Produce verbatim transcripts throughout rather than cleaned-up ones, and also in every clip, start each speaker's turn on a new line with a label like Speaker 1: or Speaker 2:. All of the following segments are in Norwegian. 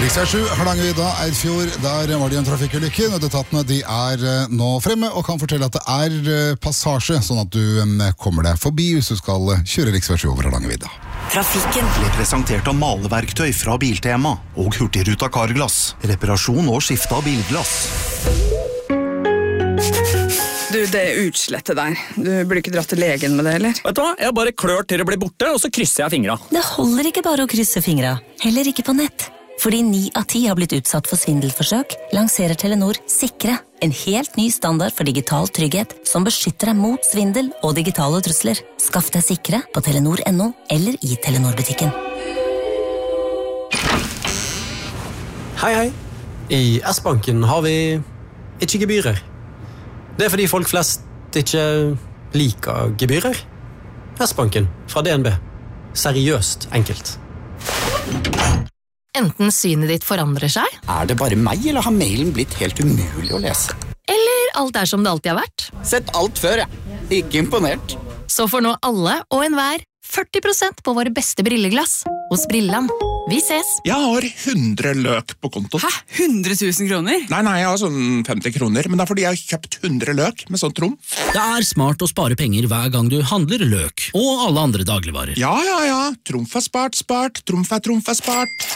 Speaker 1: Riksvei sju, Hardangervidda, Eidfjord, der var det en trafikkulykke. Nødetatene de er nå fremme og kan fortelle at det er passasje, sånn at du kommer deg forbi hvis du skal kjøre Riksvei sju over Hardangervidda.
Speaker 2: Trafikken ble presentert av maleverktøy fra Biltema og Hurtigruta Carglass. Reparasjon og skifte av bilglass.
Speaker 3: Du, det er utslettet der. Du burde ikke dratt til legen med det, eller?
Speaker 4: Vet du hva? Jeg bare klør til det blir borte, og så krysser jeg fingra.
Speaker 5: Det holder ikke bare å krysse fingra, heller ikke på nett. Fordi ni av ti har blitt utsatt for svindelforsøk, lanserer Telenor Sikre, en helt ny standard for digital trygghet som beskytter deg mot svindel og digitale trusler. Skaff deg Sikre på telenor punktum no eller i Telenor-butikken.
Speaker 6: Hei, hei. I S-banken har vi ikke gebyrer. Det er fordi folk flest ikke liker gebyrer. S-banken fra D N B. Seriøst enkelt.
Speaker 7: Enten synet ditt forandrer seg,
Speaker 8: Er det bare meg, eller har mailen blitt helt umulig å lese?
Speaker 7: eller alt er som det alltid har vært.
Speaker 8: Sett alt før, jeg. Ikke imponert.
Speaker 7: Så får nå alle og enhver førti prosent på våre beste brilleglass hos Brilland. Vi ses!
Speaker 9: Jeg har hundre løk på konto.
Speaker 3: Hæ? hundre tusen kroner?
Speaker 9: Nei, nei, jeg har sånn femti kroner, men det er fordi jeg har kjøpt hundre løk med sånn trumf.
Speaker 10: Det er smart å spare penger hver gang du handler løk, og alle andre dagligvarer.
Speaker 9: Ja, ja, ja. Trumf er spart, spart. Trumf er trumf er spart.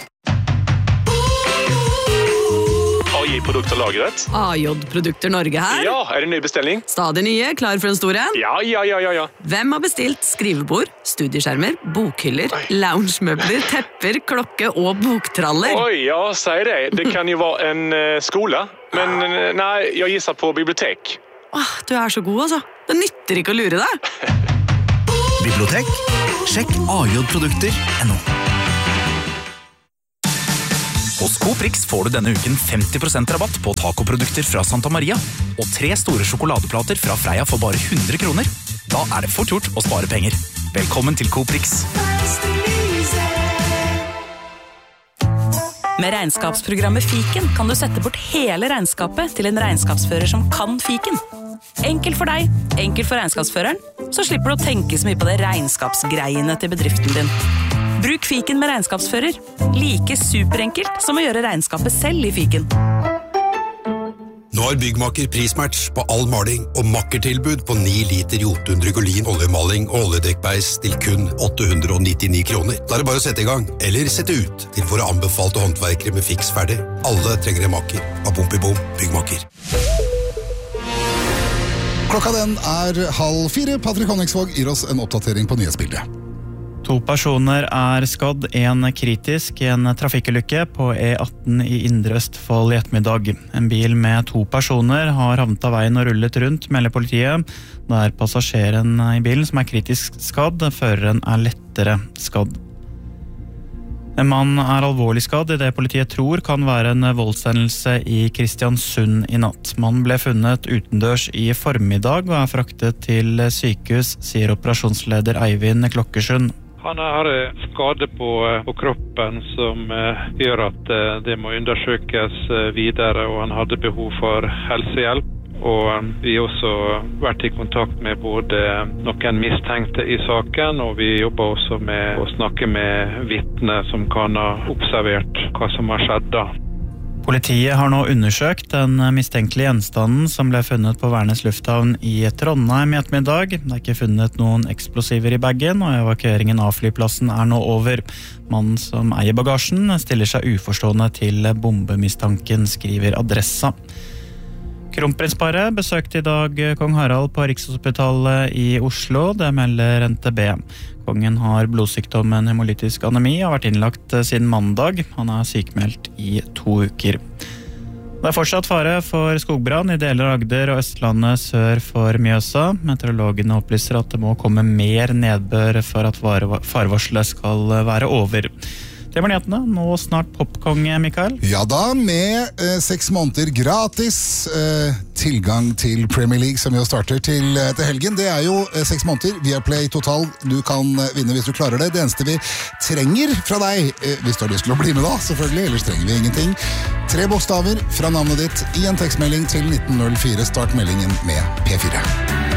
Speaker 11: A J-produkter lagret.
Speaker 3: A J-produkter Norge her.
Speaker 11: Ja, er det en ny bestilling?
Speaker 3: Stadig nye, klar for en stor en.
Speaker 11: Ja, ja, ja, ja, ja.
Speaker 3: Hvem har bestilt skrivebord, studieskjermer, bokhyller, loungemøbler, tepper, klokke og boktraller?
Speaker 11: Oi, ja, säg det. Det kan jo være en uh, skola. Men uh, nei, jeg gissar på bibliotek.
Speaker 3: Åh, du er så god, altså. Det nytter ikke å lure deg.
Speaker 2: Bibliotek? Sjekk A J-produkter punktum no. Hos Coprix får du denne uken femti prosent rabatt på tacoprodukter fra Santa Maria og tre store sjokoladeplater fra Freia for bare hundre kroner. Da er det fort gjort å spare penger. Velkommen til Coprix.
Speaker 12: Med regnskapsprogrammet Fiken kan du sette bort hele regnskapet til en regnskapsfører som kan Fiken. Enkelt for deg, enkelt for regnskapsføreren, så slipper du å tenke så mye på det regnskapsgreiene til bedriften din. Bruk Fiken med regnskapsfører. Like superenkelt som å gjøre regnskapet selv i Fiken.
Speaker 13: Nå har Byggmaker prismatch på all maling og makkertilbud på ni liter Jotun Drygolin oljemaling og oljedekkbeis til kun åtte hundre nittini kroner. Da er det bare å sette i gang, eller sette ut til våre anbefalte håndverkere med fiks ferdig. Alle trenger en maker. Av bom i bom, Byggmaker.
Speaker 1: Klokka den er halv fire. Patrick Honningsvåg gir oss en oppdatering på nyhetsbildet.
Speaker 14: To personer er skadd, en kritisk i en trafikkulykke på E atten i Indre Østfold i ettermiddag. En bil med to personer har havnet av veien og rullet rundt, melder politiet. Det er passasjeren i bilen som er kritisk skadd, føreren er lettere skadd. En mann er alvorlig skadd i det politiet tror kan være en voldshendelse i Kristiansund i natt. Mannen ble funnet utendørs i formiddag og er fraktet til sykehus, sier operasjonsleder Eivind Klokkersund.
Speaker 15: Han har skade på, på kroppen som uh, gjør at uh, det må undersøkes uh, videre, og han hadde behov for helsehjelp. Og um, vi har også vært i kontakt med både noen mistenkte i saken, og vi jobber også med å snakke med vitner som kan ha observert hva som har skjedd da.
Speaker 14: Politiet har nå undersøkt den mistenkelige gjenstanden som ble funnet på Værnes lufthavn i Trondheim i ettermiddag. Det er ikke funnet noen eksplosiver i bagen, og evakueringen av flyplassen er nå over. Mannen som eier bagasjen stiller seg uforstående til bombemistanken, skriver Adressa. Kronprinsparet besøkte i dag kong Harald på Rikshospitalet i Oslo, det melder N T B. Kongen har blodsykdommen hemolytisk anemi og har vært innlagt siden mandag. Han er sykmeldt i to uker. Det er fortsatt fare for skogbrann i deler av Agder og Østlandet sør for Mjøsa. Meteorologene opplyser at det må komme mer nedbør for at farevarselet skal være over. Det var nyhetene. Nå snart popkonge, Mikael.
Speaker 1: Ja da, med eh, seks måneder gratis eh, tilgang til Premier League, som jo starter til, eh, til helgen. Det er jo eh, seks måneder via Play Total. Du kan eh, vinne hvis du klarer det. Det eneste vi trenger fra deg, eh, hvis du har lyst til å bli med da, selvfølgelig, ellers trenger vi ingenting. Tre bokstaver fra navnet ditt i en tekstmelding til nitten null fire. Start meldingen med P fire.